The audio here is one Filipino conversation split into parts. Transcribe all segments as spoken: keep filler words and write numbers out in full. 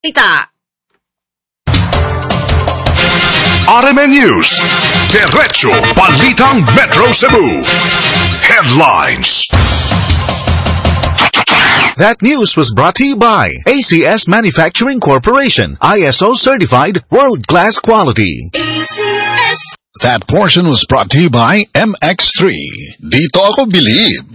Ita. R M N News. Diretso Balitang Metro Cebu. Headlines. That news was brought to you by A C S Manufacturing Corporation, I S O certified world-class quality. A C S. That portion was brought to you by M X three. Dito ako believe.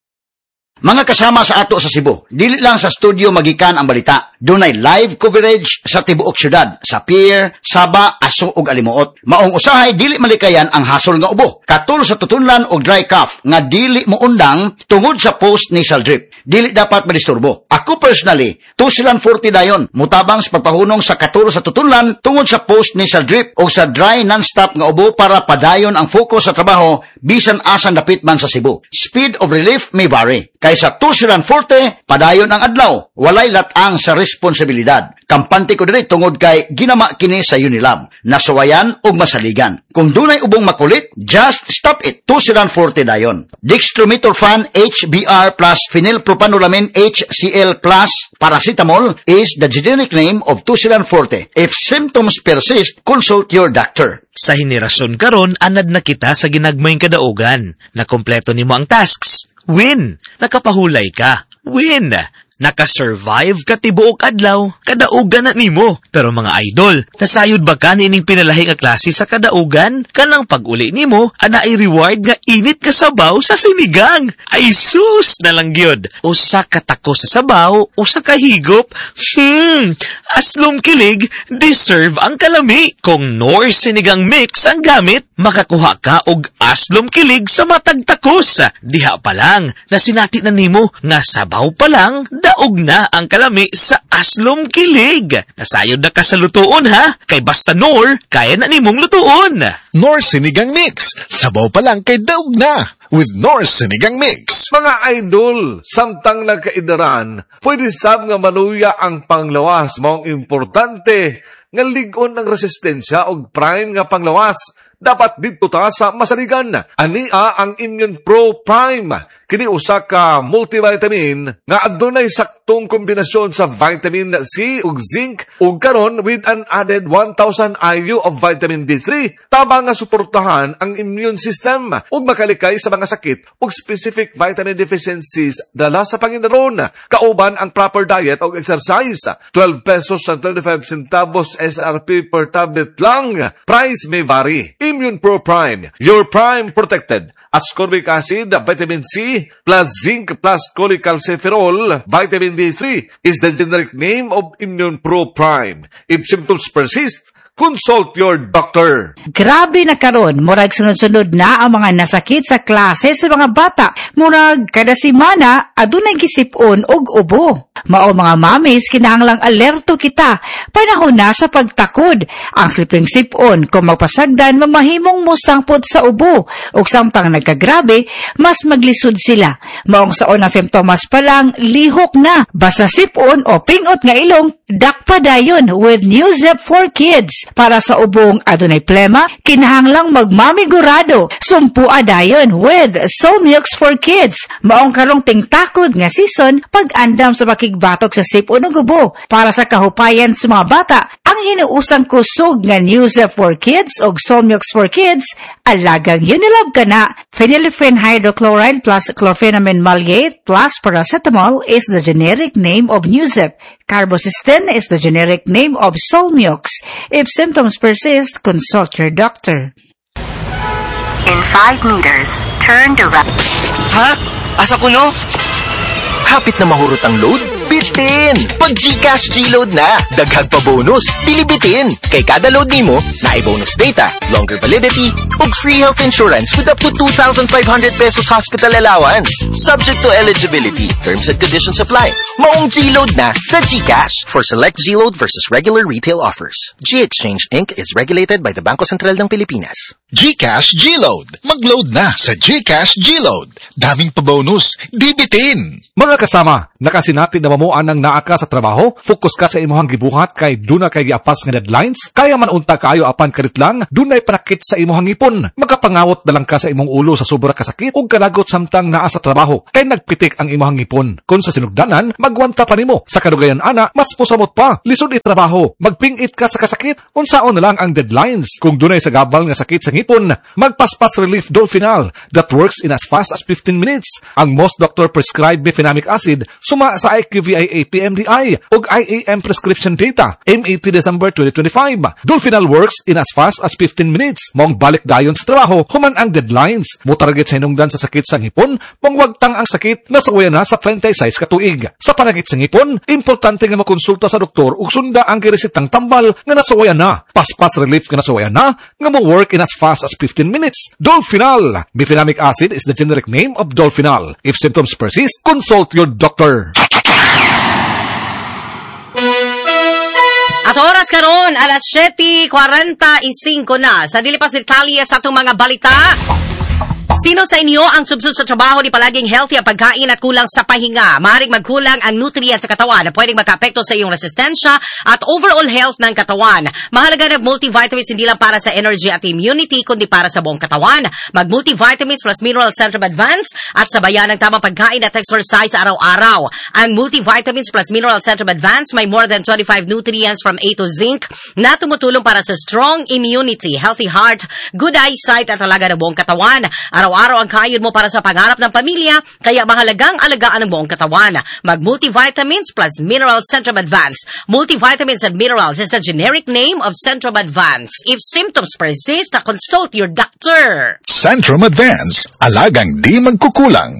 Mga kasama sa ato sa Cebu, dili lang sa studio magikan ang balita. Dunay live coverage sa tibuok syudad, sa pier, Saba, Aso ug Alimuot. Maong usahay dili malikayan ang hasol nga ubo. Katul sa tutunlan og dry cough nga dili mo undang tungod sa post-nasal drip. Dili dapat madisturbo. Ako personally, two silan forty dayon, mutabang sa pagpahunong sa katul sa tutunlan tungod sa post-nasal drip o sa dry non-stop nga ubo para padayon ang focus sa trabaho bisan asan dapit man sa Cebu. Speed of relief may vary. Kaysa two silan forty, padayon ang adlaw. Walay latang sa responsibilidad. Kampante ko diri tungod kay ginama kini sa Unilab. Nasuwayan o masaligan. Kung dunay ubong makulit, just stop it. two silan forty dayon. Dextromethorphan H B R plus phenylpropanolamin H C L plus paracetamol is the generic name of two silan forty. If symptoms persist, consult your doctor. Sa henerasyon karon, anad na kita sa ginagmayng kadaugan. Nakompleto nimo ang tasks. Win! Nakapahulay ka. Win! Nakasurvive ka tibuok adlaw. Kadaugan na nimo. Pero mga idol, nasayod ba ka nining pinalahi nga klase sa kadaugan? Kanang pag-uli nimo, ana ay reward nga init ka sabaw sa sinigang. Ay sus na lang gyud. Usa ka tako sa sabaw, usa ka higop. Hmm, aslom kilig, deserve ang kalami. Kung Nor sinigang mix ang gamit, makakuha ka og aslom kilig sa matag takos. Diha pa lang, nasinati na nimo nga sabaw pa lang, daog na ang kalami sa aslom kilig. Nasayod na ka sa lutuon ha, kay basta Nor, kaya na nimong lutuon. Nor Sinigang Mix. Sabaw pa lang kay daog na. With Nor Sinigang Mix. Mga idol, samtang nagkaidaran, pwede sab nga maluya ang panglawas. Maong importante nga ligon ang resistensya o prime nga panglawas. Dapat dito ta sa masaligan. Ania ang Immune Pro Prime. Kini usa ka multivitamin nga adunay saktong kombinasyon sa vitamin C ug zinc ug karon with an added one thousand I U of vitamin D three tabang nga suportahan ang immune system ug makalikay sa mga sakit ug specific vitamin deficiencies dala sa Panginoon. Kauban ang proper diet ug exercise. twelve pesos and thirty-five centavos S R P per tablet lang. Price may vary. Immune Pro Prime, your prime protected. Ascorbic acid, vitamin C, plus zinc, plus cholecalciferol, vitamin D three is the generic name of Immune Pro Prime. If symptoms persist, consult your doctor. Grabe na karon, murag sunod-sunod na ang mga nasakit sa klase sa mga bata. Murag kada semana adunay gisipon og ubo. Mao mga mamis, kinahanglang alerto kita. Panahon na sa pagtakod. Ang sliping sipon kung magpasagdan mamahimong musangpod sa ubo. Ug samtang nagkagrabe, mas maglisod sila. Maong sa unang simptomas pa lang, lihok na. Basta sipon o pingot nga ilong, dakpa dayon with Newzep for Kids. Para sa ubong adunay plema, kinahanglang magmamigurado. Sumpua dayon with Solmux for Kids. Maong karong tingtakod nga season, pag-andam sa makigbatok sa sipon ug ubo. Para sa kahupayan sa mga bata, ang hinuusang kusog nga Newzep for Kids o Solmux for Kids, alagang Unilab ka na. Phenylephrine hydrochloride plus chlorpheniramine maleate plus paracetamol is the generic name of Newzep. Carbocysteine is the generic name of Solmux. If symptoms persist, consult your doctor. In five meters, turn to right. Ha? Asa ko no? Hapit na mahurot ang load? Bitin! Pag GCash G-Load na, daghag pa bonus, dilibitin. Kay kada load nimo, na bonus data, longer validity, ug free health insurance with up to two thousand five hundred pesos hospital allowance. Subject to eligibility, terms and conditions apply. Maong G-Load na sa GCash. For select G-Load versus regular retail offers. G-Exchange Incorporated is regulated by the Bangko Sentral ng Pilipinas. GCash G-Load. Mag-load na sa GCash G-Load. Daming pa bonus, dibitin. Mga kasama, Nakasinati na mamuan ang naa ka sa trabaho, focus ka sa imuhang gibuhat kay duna kay giapas nga deadlines, kaya man unta kaayo apan kadit lang, dunay panakit sa imuhang ipon. Magapangawot na lang ka sa imong ulo sa sobra ka sakit ug kalagot samtang naa sa trabaho, kay nagpitik ang imuhang ipon. Kung sa sinugdanan, magwanta pa nimo. Sa kadugayan ana, mas pusamot pa, lisod itrabaho, magpingit ka sa kasakit, unsaon na lang ang deadlines. Kung dunay sa gabal nga sakit sa ngipon, magpaspas relief Dolphinal that works in as fast as fifteen minutes. Ang most doctor prescribed bifenamic acid suma sa I Q V I A P M D I ug I A M prescription data M eighty December twenty twenty-five. Dolphinal works in as fast as fifteen minutes. Mong balik dayon sa trabaho human ang deadlines. Mo target sa hinungdan sa sakit sa ngipon, mong wagtang ang sakit nasawayan na sa twenty-six ka tuig. Sa panagit sa ngipon, importante nga makonsulta sa doktor ug sunda ang giresitang tambal nga nasawayan na. Paspas relief nga nasawayan na nga mo work in as fast as fifteen minutes. Dolphinal. Bifenamic acid is the generic name of Dolphinal. If symptoms persist, consult your doctor. At oras karon alas siyete forty-five na sa dilipas detalye sa atong mga balita. Sino sa inyo ang subsub sa trabaho di palaging healthy ang pagkain at kulang sa pahinga? Maaaring magkulang ang nutrients sa katawan na pwedeng makaapekto sa iyong resistensya at overall health ng katawan. Mahalaga ng multivitamins hindi lang para sa energy at immunity kundi para sa buong katawan. Mag-multivitamins plus mineral Centrum Advance at sabayan ng tamang pagkain at exercise araw-araw. Ang multivitamins plus mineral Centrum Advance may more than twenty-five nutrients from A to zinc na tumutulong para sa strong immunity, healthy heart, good eyesight at alaga ng buong katawan. Araw-araw ang kayod mo para sa pangarap ng pamilya, kaya mahalagang alagaan ang buong katawan. Mag-multivitamins plus mineral Centrum Advance. Multivitamins and minerals is the generic name of Centrum Advance. If symptoms persist, consult your doctor. Centrum Advance, alagang di magkukulang.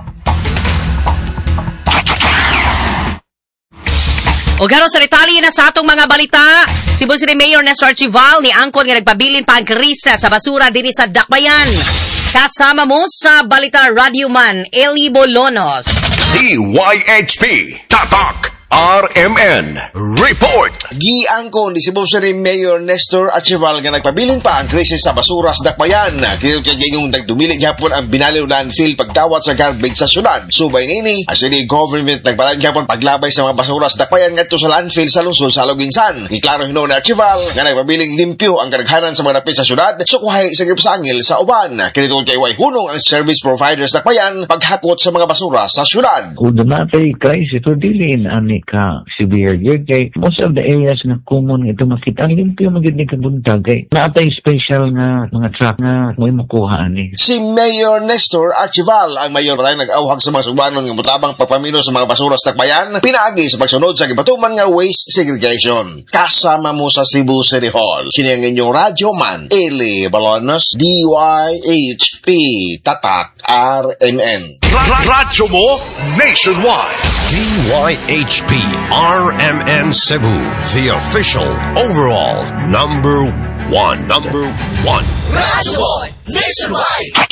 O garo sa detalye na sa atong mga balita, Cebu City Mayor Nestor Archival ni angkon nga nagpabilin pa ang krisa sa basura diri sa Dakbayan. Kasama mo sa Balita Radio Man, Eli Bolonos. D Y H P, Tatak, R M N, Report. Giangko ni Cebu City Mayor Nestor Archival nga nagpabilin pa ang krisis sa basura sa Dakbayan. Kaya kaya yung nagdumili gyapon ang binaliw landfill pagdawat sa garbage sa syudad. Subay nini, ang city government nagbalan gyapon paglabay sa mga basura sa Dakbayan ngadto sa landfill sa lungsod sa Loginsan. Giklaro hinuon ni Archival nga nagpabiling limpyo ang kadaghanan sa mga dapit sa syudad sukuhay sa gipsangil sa uban. Kinito kay way hunong ang service providers sa Dakbayan paghakot sa mga basura sa syudad. Kung namatay crisis o dilin ani ka severe yun kay most of the areas na common ito makita ang limpyo magiging kabuntag kay naatay special nga mga truck nga may makuha ani. Si Mayor Nestor Archival ang mayor ray nag-awhag sa mga subanon nga mutabang pagpamino sa mga basura sa Dakbayan pinaagi sa pagsunod sa gibatuman nga waste segregation. Kasama mo sa Cebu City Hall sini ang inyong radyo man Eli Balonos, D Y H P Tatak R M N. Radyo mo nationwide. D Y H P R M N Cebu, the official overall number one. Number one. Radyo mo nationwide.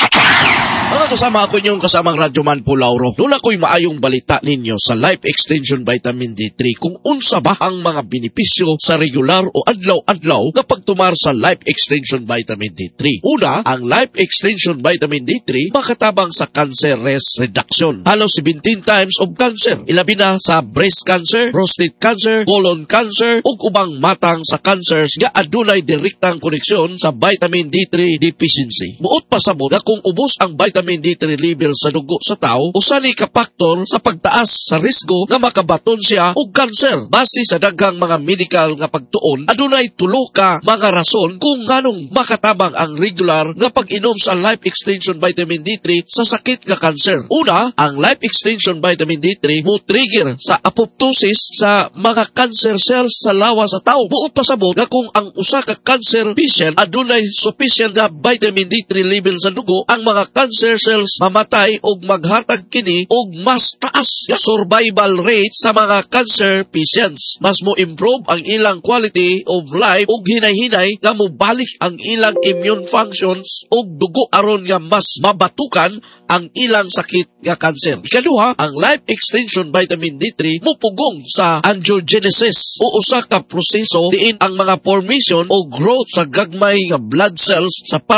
Mga kasama ako niyong kasamang Radyoman po Lauro. Lula ko'y maayong balita ninyo sa Life Extension Vitamin D three kung unsa ba ang mga benepisyo sa regular o adlaw-adlaw na pagtumar sa Life Extension Vitamin D three. Una, ang Life Extension Vitamin D three makatabang sa cancer risk reduction. Halos seventeen times of cancer. Ilabi na sa breast cancer, prostate cancer, colon cancer, ug ubang matang sa cancers nga adunay direktang koneksyon sa vitamin D three deficiency. Buot pa sabot na kung ubos ang vitamin D three level sa dugo sa tao, usani ka faktor sa pagtaas sa risgo nga makabaton siya og cancer. Base sa daghang mga medical nga pagtuon, adunay tulo ka mga rason kung nganong makatabang ang regular nga pag-inom sa Life Extension Vitamin D three sa sakit nga cancer. Una, ang Life Extension Vitamin D three mo trigger sa apoptosis sa mga cancer cells sa lawa sa tao. Buot pasabot nga kung ang usa ka cancer patient adunay sufficient nga vitamin D three level sa dugo, ang mga cancer cells mamatay og maghatag kini og mas taas nga survival rate sa mga cancer patients. Mas mo improve ang ilang quality of life og hinay-hinay nga mobalik ang ilang immune functions og dugo aron nga mas mabatukan ang ilang sakit nga cancer. Ikaduha, ang Life Extension Vitamin D three mupugong sa angiogenesis o usa ka proseso diin ang mga formation o growth sa gagmay nga blood cells sa parte sa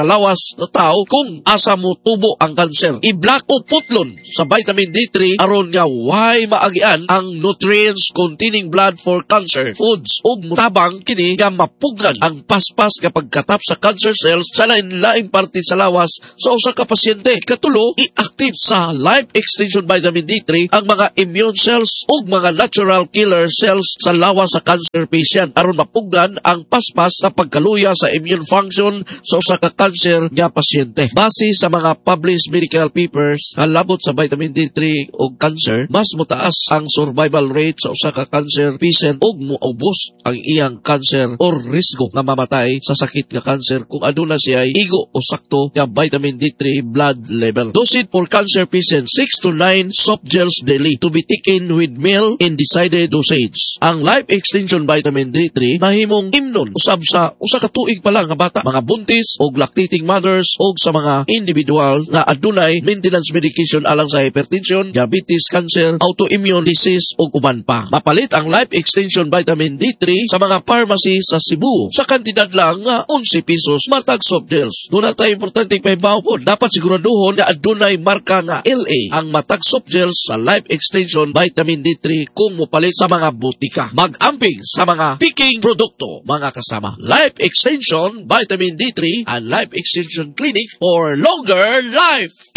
lawas sa tao kung asa mo tubo ang kanser. I-block o putlon sa vitamin D three aron nga why maagian ang nutrients containing blood for cancer foods ug mutabang kini nga mapugnan ang paspas kapag katap sa cancer cells sa lain-laing parte sa lawas sa usa ka pasyente. Katulo, i-active sa Life Extension Vitamin D three ang mga immune cells ug mga natural killer cells sa lawas sa cancer patient aron mapugnan ang paspas sa pagkaluya sa immune function sa usa ka cancer nga pasyente. Base sa mga published medical papers halabot sa vitamin D three ug cancer, mas mutaas ang survival rate sa usa ka cancer patient ug moubos ang iyang cancer o risgo nga mamatay sa sakit nga cancer kung aduna siya igo o sakto nga vitamin D three blood level. Dosage for cancer patients six to nine soft gels daily to be taken with meal in decided dosage. Ang Life Extension Vitamin D three mahimong imnon usab sa usa ka tuig pa lang nga bata, mga buntis og lactating mothers og sa mga individual nga adunay maintenance medication alang sa hypertension, diabetes, cancer, autoimmune disease ug uban pa. Mapalit ang Life Extension Vitamin D three sa mga pharmacy sa Cebu sa kantidad lang nga eleven pesos matag soft gels. Doon tayo importante pahibaw po, dapat siguraduhon na adunay marka nga L A ang matag soft gels sa Life Extension Vitamin D three kung mupalit sa mga butika. Mag-amping sa mga picking produkto, mga kasama. Life Extension Vitamin D three and Life Extension Clinic for longer life.